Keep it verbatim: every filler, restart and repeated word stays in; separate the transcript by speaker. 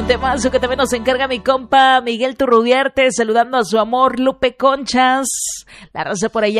Speaker 1: Un temazo que también nos encarga mi compa Miguel Turrubiarte, saludando a su amor Lupe Conchas. La raza por allá